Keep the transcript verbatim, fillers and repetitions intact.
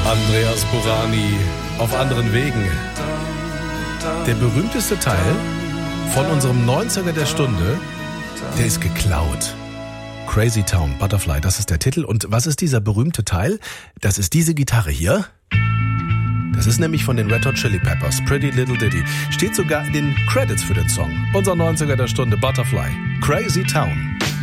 Andreas Burani auf anderen Wegen. Der berühmteste Teil von unserem neunziger der Stunde, der ist geklaut. Crazy Town, Butterfly, das ist der Titel. Und was ist dieser berühmte Teil? Das ist diese Gitarre hier. Das ist nämlich von den Red Hot Chili Peppers, Pretty Little Ditty. Steht sogar in den Credits für den Song. Unser neunziger der Stunde, Butterfly, Crazy Town.